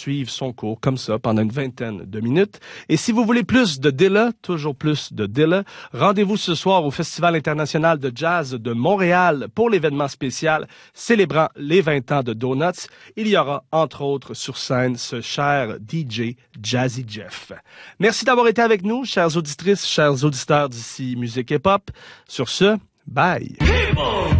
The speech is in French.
suivre son cours comme ça pendant une vingtaine de minutes. Et si vous voulez plus de Dilla, toujours plus de Dilla, rendez-vous ce soir au Festival international de jazz de Montréal pour l'événement spécial célébrant les 20 ans de Donuts. Il y aura, entre autres, sur scène, ce cher DJ Jazzy Jeff. Merci d'avoir été avec nous, chères auditrices, chers auditeurs d'ici Musique Hip Hop. Sur ce, bye!